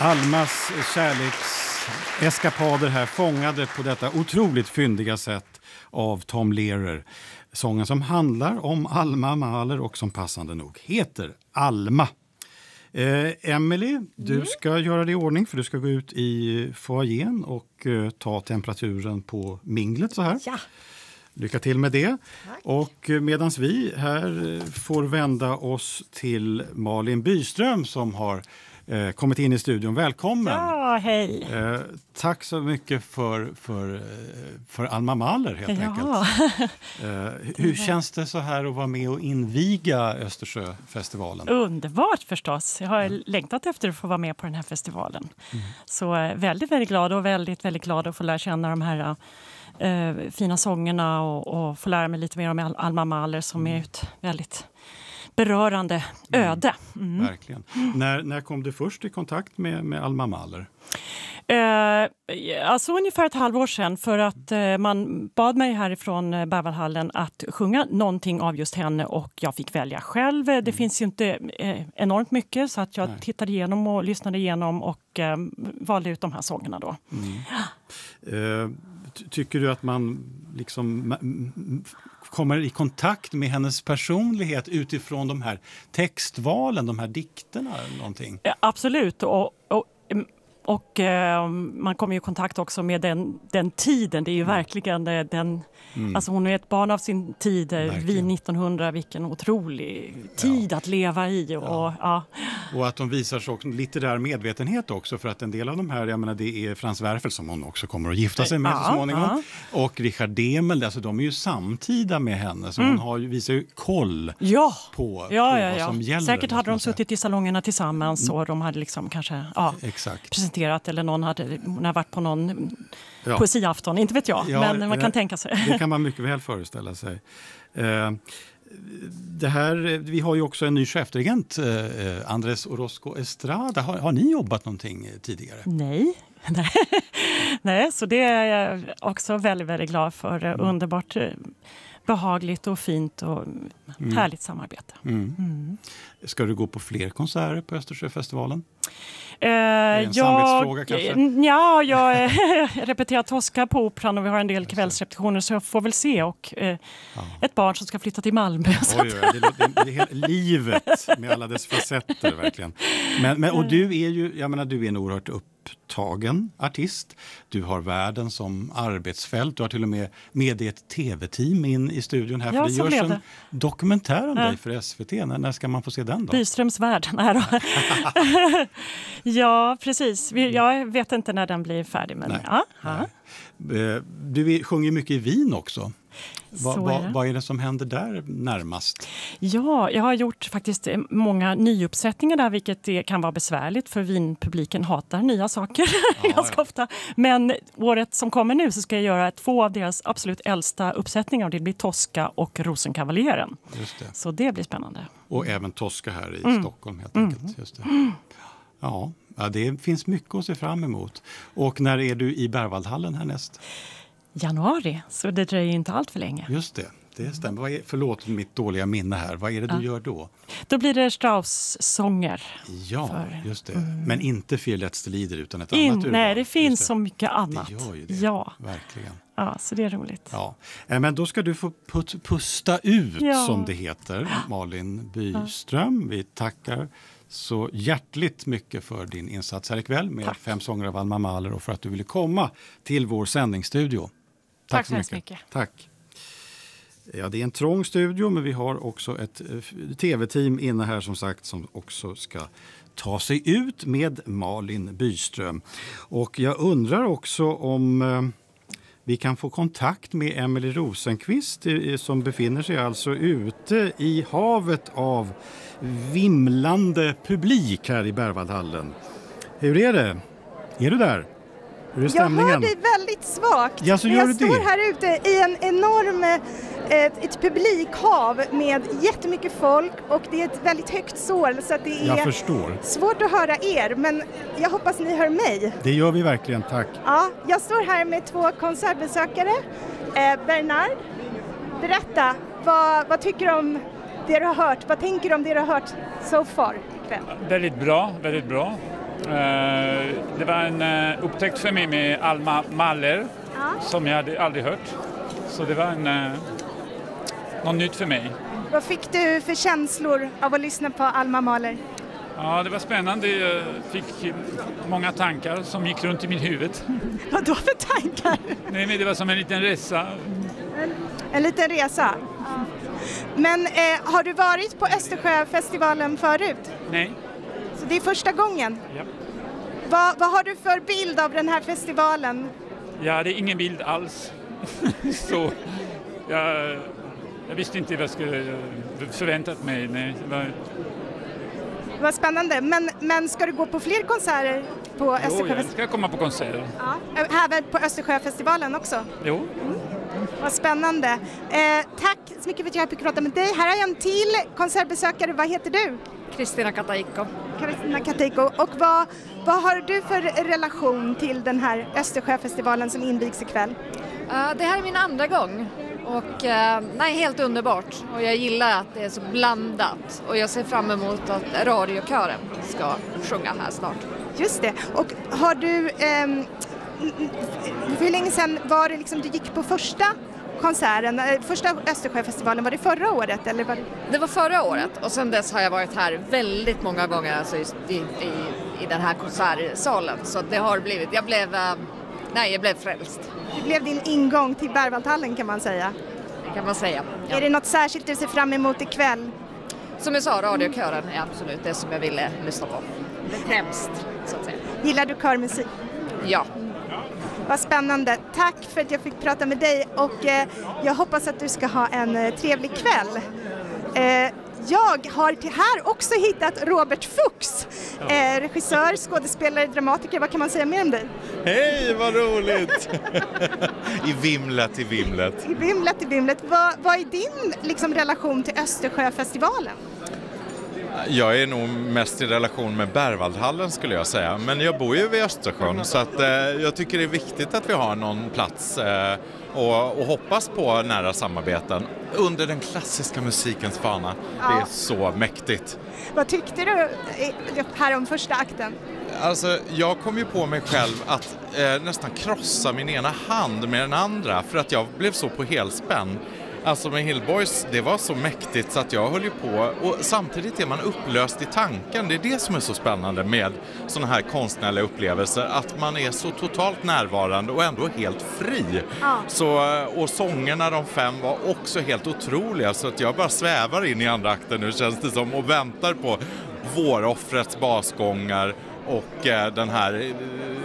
Almas kärlekseskapader här fångade på detta otroligt fyndiga sätt av Tom Lehrer. Sången som handlar om Alma Mahler och som passande nog heter Alma. Emily, du ska göra det i ordning för du ska gå ut i foajén och ta temperaturen på minglet så här. Ja. Lycka till med det. Tack. Och medans vi här får vända oss till Malin Byström som har kommit in i studion. Välkommen! Ja, hej! Tack så mycket för Alma Mahler helt enkelt. Hur känns det så här att vara med och inviga Östersjöfestivalen? Underbart förstås. Jag har längtat efter att få vara med på den här festivalen. Så väldigt, väldigt glad och väldigt, väldigt glad att få lära känna de här fina sångerna och få lära mig lite mer om Alma Mahler som är ett väldigt berörande öde. Verkligen. När kom du först i kontakt med Alma Mahler? Alltså ungefär ett halvår sedan för att man bad mig härifrån Berwaldhallen att sjunga någonting av just henne och jag fick välja själv. Det finns ju inte enormt mycket så att jag tittade igenom och lyssnade igenom och valde ut de här sångerna då. Tycker du att man liksom kommer i kontakt med hennes personlighet utifrån de här textvalen, de här dikterna eller någonting? Absolut och man kommer ju i kontakt också med den tiden. Det är ju verkligen den... Alltså hon är ett barn av sin tid. Vid 1900, vilken otrolig tid att leva i. Och att de visar sig också litterär medvetenhet också. För att en del av de här, jag menar det är Frans Werfel som hon också kommer att gifta sig med så småningom. Och Richard Demel, alltså de är ju samtida med henne. Så hon visar ju koll på vad som gäller. Säkert hade de suttit i salongerna tillsammans och de hade liksom kanske presenterat eller hon hade varit på någon poesiafton, inte vet jag, men man kan tänka sig. Det kan man mycket väl föreställa sig. Det här, vi har ju också en ny chefdirigent, Andrés Orozco Estrada. Har ni jobbat någonting tidigare? Nej, så det är jag också väldigt, väldigt glad för. Underbart behagligt och fint och härligt samarbete. Ska du gå på fler konserter på Östersjöfestivalen? Jag repeterar Tosca på Operan och vi har en del kvällsrepetitioner så jag får väl se och ett barn som ska flytta till Malmö. Det är livet med alla dess facetter verkligen. Och du är ju, jag menar du är en oerhört upptagen artist. Du har världen som arbetsfält. Du har till och med ett tv-team in i studion här. För det görs en dokumentär om dig för SVT. När ska man få se den då? Byströms värld. Ja, precis. Jag vet inte när den blir färdig. Men Du sjunger mycket i Wien också. Vad är det som händer där närmast? Ja, jag har gjort faktiskt många nyuppsättningar där, vilket kan vara besvärligt för Wien-publiken hatar nya saker ganska ofta. Men året som kommer nu så ska jag göra 2 av deras absolut äldsta uppsättningar och det blir Tosca och Rosenkavaleren. Just det. Så det blir spännande. Och även Tosca här i Stockholm helt enkelt. Just det. Ja, det finns mycket att se fram emot. Och när är du i Berwaldhallen härnäst? Januari, så det dröjer inte allt för länge. Just det stämmer. Förlåt mitt dåliga minne här. Vad är det du gör då? Då blir det Strauss-sånger. Ja, just det. Men inte Vier letzte Lieder utan ett annat urval. Nej, det finns så mycket annat. Det gör ju det, verkligen. Ja, så det är roligt. Ja. Men då ska du få pusta ut som det heter, Malin Byström. Vi tackar så hjärtligt mycket för din insats här ikväll med 5 sånger av Alma Mahler och för att du ville komma till vår sändningsstudio. Tack så mycket. Tack. Ja, det är en trång studio men vi har också ett tv-team inne här som sagt som också ska ta sig ut med Malin Byström. Och jag undrar också om vi kan få kontakt med Emily Rosenqvist som befinner sig alltså ute i havet av vimlande publik här i Berwaldhallen. Hur är det? Är du där? Hur är stämningen? Jag hör dig väldigt svagt. Ja, så gör jag du står det? här ute i en enorm ett publikhav med jättemycket folk och det är ett väldigt högt sorl så att det är svårt att höra er, men jag hoppas ni hör mig. Det gör vi verkligen, tack. Ja, jag står här med 2 konsertbesökare. Bernard, berätta, vad tycker du om det du har hört? Vad tänker du om det du har hört so far ikväll? Väldigt bra, väldigt bra. Det var en upptäckt för mig med Alma Mahler som jag hade aldrig hört. Så det var något nytt för mig. Vad fick du för känslor av att lyssna på Alma Mahler? Ja, det var spännande. Jag fick många tankar som gick runt i mitt huvud. Vad då för tankar? Nej, men det var som en liten resa. En liten resa? Ja. Men har du varit på Östersjöfestivalen förut? Nej. Så det är första gången? Ja. Vad har du för bild av den här festivalen? Jag hade ingen bild alls. Så jag visste inte vad jag skulle förväntat mig. Nej, Vad spännande. Men ska du gå på fler konserter på Östersjöfestivalen? Jo, jag ska komma på konserter. Ja. Även på Östersjöfestivalen också? Jo. Vad spännande. Tack så mycket för att jag fick prata med dig. Här har jag en till konsertbesökare. Vad heter du? Kristina Kataiko. Kristina Kataiko. Och vad har du för relation till den här Östersjöfestivalen som invigs ikväll? Det här är min andra gång. Och helt underbart. Och jag gillar att det är så blandat. Och jag ser fram emot att radiokören ska sjunga här snart. Just det. Och har du... hur länge sedan var det liksom du gick på första konserten, första Östersjöfestivalen? Var det förra året? Eller var det... Det var förra året. Och sen dess har jag varit här väldigt många gånger alltså i den här konsertsalen. Så det har blivit... Jag blev frälst. Det blev din ingång till Berwaldhallen kan man säga. Det kan man säga. Ja. Är det något särskilt du ser fram emot ikväll? Som jag sa, radiokören är absolut det som jag ville lyssna på. Det främst, så att säga. Gillar du körmusik? Ja. Vad spännande. Tack för att jag fick prata med dig och jag hoppas att du ska ha en trevlig kväll. Jag har här också hittat Robert Fuchs, regissör, skådespelare, dramatiker. Vad kan man säga mer om dig? Hej, vad roligt! I vimlet. I vimlet. Vad är din relation till Östersjöfestivalen? Jag är nog mest i relation med Berwaldhallen skulle jag säga. Men jag bor ju vid Östersjön så att jag tycker det är viktigt att vi har någon plats och hoppas på nära samarbeten under den klassiska musikens fana. Ja. Det är så mäktigt. Vad tyckte du här om första akten? Alltså, jag kom ju på mig själv att nästan krossa min ena hand med den andra för att jag blev så på helspänn. Alltså med Hillboys, det var så mäktigt så att jag höll ju på och samtidigt är man upplöst i tanken. Det är det som är så spännande med sådana här konstnärliga upplevelser, att man är så totalt närvarande och ändå helt fri. Ja. Och sångerna, de 5 var också helt otroliga så att jag bara svävar in i andra akten nu känns det som och väntar på våroffrets basgångar och den här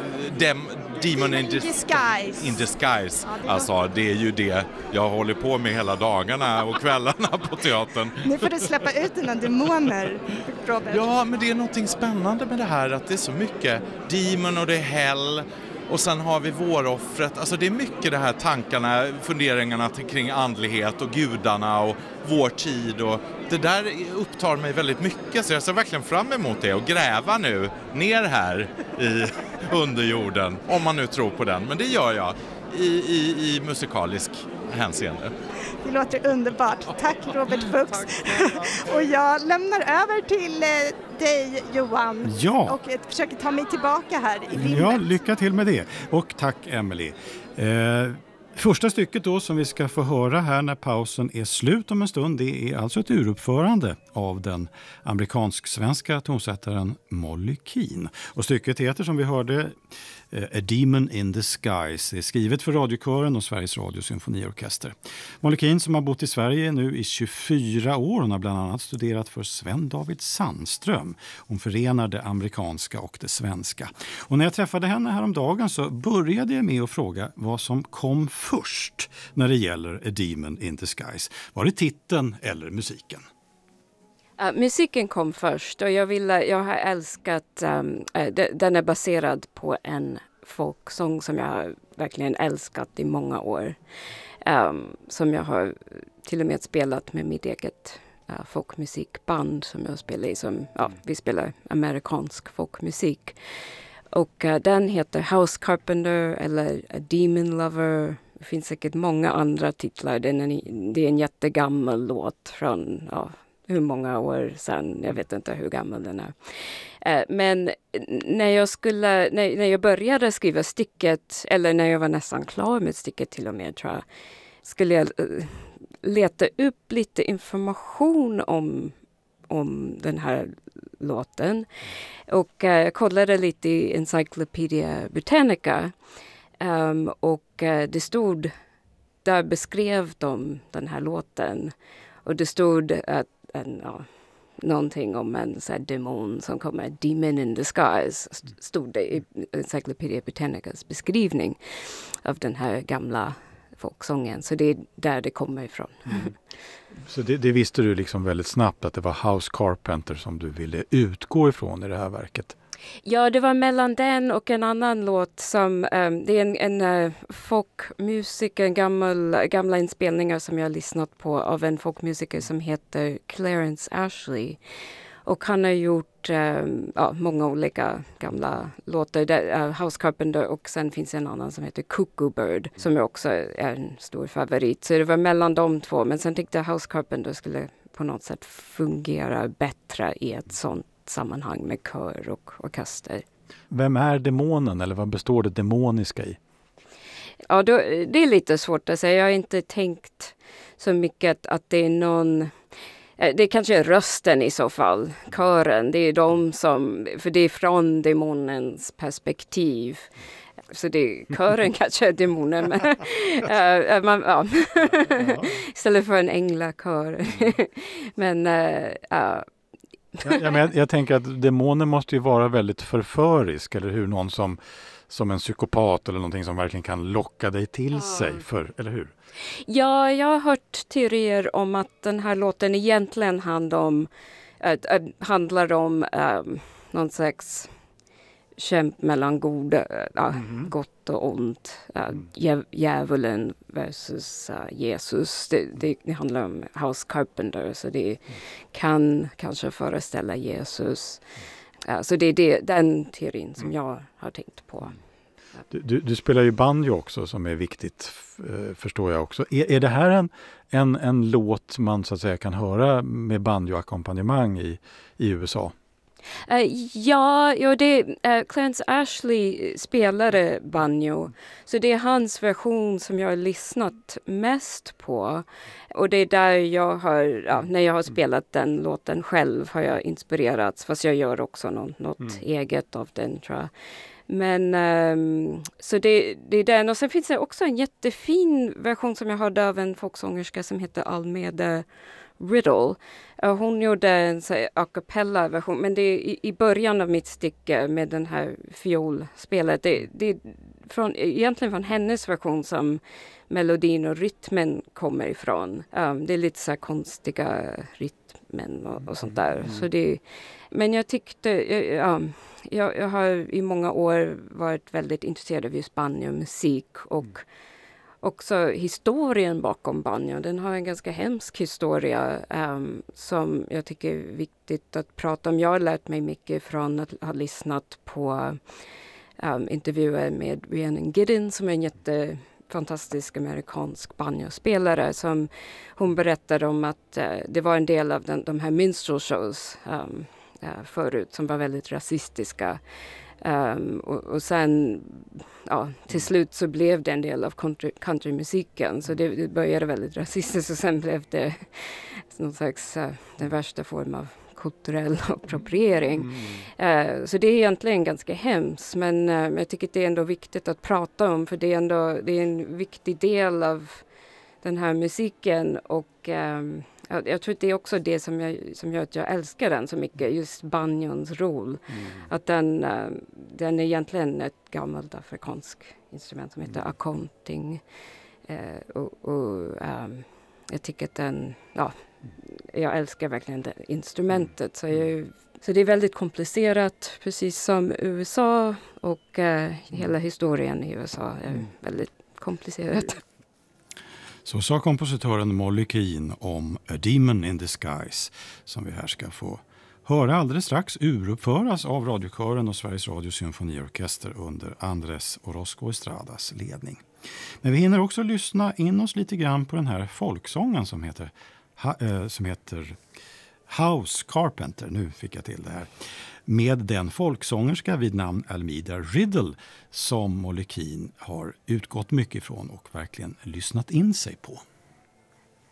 Demon in Disguise. Ja, alltså det är ju det jag håller på med hela dagarna och kvällarna på teatern. Nu får du släppa ut dina demoner, Robert. Ja, men det är någonting spännande med det här att det är så mycket demon och det är hell. Och sen har vi våroffret. Alltså det är mycket det här tankarna, funderingarna kring andlighet och gudarna och vår tid. Och det där upptar mig väldigt mycket så jag ser verkligen fram emot det och gräva nu ner här i underjorden. Om man nu tror på den. Men det gör jag i musikalisk hänseende. Det låter underbart. Tack Robert Fuchs. Och jag lämnar över till dig Johan. Ja. Och försöker ta mig tillbaka här i vimlet. Ja, lycka till med det. Och tack Emily. Första stycket då som vi ska få höra här när pausen är slut om en stund, det är alltså ett uruppförande av den amerikansk-svenska tonsättaren Molly Keane. Och stycket heter som vi hörde A Demon in Disguise. Det är skrivet för radiokören och Sveriges Radio Symfoniorkester. Molly Keane som har bott i Sverige nu i 24 år. Hon har bland annat studerat för Sven David Sandström. Hon förenar det amerikanska och det svenska. Och när jag träffade henne häromdagen så började jag med att fråga vad som kom först när det gäller A Demon in Disguise. Var det titeln eller musiken? Musiken kom först och jag har älskat, den är baserad på en folksång som jag verkligen älskat i många år. Som jag har till och med spelat med mitt eget folkmusikband som jag spelar i. Vi spelar amerikansk folkmusik. Och den heter House Carpenter eller A Demon Lover. Det finns säkert många andra titlar. Det är en jättegammal låt från hur många år sedan. Jag vet inte hur gammal den är. Men när jag började skriva stycket, eller när jag var nästan klar med stycket till och med, tror jag, skulle jag leta upp lite information om den här låten. Och jag kollade lite i Encyclopedia Britannica. Och det stod, där beskrev de den här låten. Och det stod någonting om en så här demon som kommer, Demon in Disguise, stod det i Encyclopedia Britannicas beskrivning av den här gamla folksången. Så det är där det kommer ifrån. Så det visste du liksom väldigt snabbt att det var House Carpenter som du ville utgå ifrån i det här verket? Ja, det var mellan den och en annan låt som det är en folkmusiker, gamla inspelningar som jag har lyssnat på av en folkmusiker som heter Clarence Ashley. Och han har gjort många olika gamla låtar, House Carpenter, och sen finns en annan som heter Cuckoo Bird som också är en stor favorit. Så det var mellan de två, men sen tyckte jag House Carpenter skulle på något sätt fungera bättre i ett sånt sammanhang med kör och orkester. Vem är demonen, eller vad består det demoniska i? Ja, det är lite svårt att säga. Jag har inte tänkt så mycket att det är någon... Det kanske är rösten i så fall, kören. Det är de som... För det är från demonens perspektiv. Så kören kanske är demonen. Men, istället för en änglakör. Men... men jag tänker att demonen måste ju vara väldigt förförisk, eller hur? Någon som en psykopat eller någonting som verkligen kan locka dig till sig, eller hur? Ja, jag har hört teorier om att den här låten egentligen handlar om någon slags kämp mellan gott och ont. Djävulen versus Jesus. Det handlar om House Carpenter, så det kan kanske föreställa Jesus. Så det är den teorin som jag har tänkt på. Du spelar ju banjo också, som är viktigt, förstår jag också. Är det här en låt man så att säga kan höra med banjoackompanjemang i USA? Clarence Ashley spelade banjo. Så det är hans version som jag har lyssnat mest på. Och det är där jag har, när jag har spelat den låten själv har jag inspirerats. Fast jag gör också något eget av den, tror jag. Men så det är den. Och sen finns det också en jättefin version som jag hörde av en folksångerska som heter Almeda Riddle. Hon gjorde en a cappella version, men det är i början av mitt stycke med den här fiolspelet. Det är egentligen från hennes version som melodin och rytmen kommer ifrån. Det är lite så här konstiga rytmen och sånt där. Så men jag tyckte... Jag har i många år varit väldigt intresserad av just banjomusik och också historien bakom banjo. Den har en ganska hemsk historia som jag tycker är viktigt att prata om. Jag har lärt mig mycket från att ha lyssnat på intervjuer med Rhiannon Giddens som är en jättefantastisk amerikansk banjospelare. Som hon berättade om att det var en del av de här minstrel shows förut som var väldigt rasistiska. Och sen till slut så blev det en del av countrymusiken, så det började väldigt rasistiskt och sen blev det någon slags den värsta form av kulturell appropriering. Så det är egentligen ganska hemskt, men jag tycker att det är ändå viktigt att prata om, för det är en viktig del av den här musiken, och jag tror att det är också det som gör att jag älskar den så mycket, just banjons roll. Att den är egentligen ett gammalt afrikanskt instrument som heter akonting. Jag tycker att jag älskar verkligen det instrumentet. Så det är väldigt komplicerat, precis som USA, och hela historien i USA är väldigt komplicerat. Så sa kompositören Molly Keane om A Demon in Disguise, som vi här ska få höra alldeles strax uruppföras av radiokören och Sveriges Radios symfoniorkester under Andrés Orozco Estradas ledning. Men vi hinner också lyssna in oss lite grann på den här folksången som heter House Carpenter, nu fick jag till det här, med den folksångerska vid namn Almeda Riddle som Molly Keane har utgått mycket ifrån och verkligen lyssnat in sig på.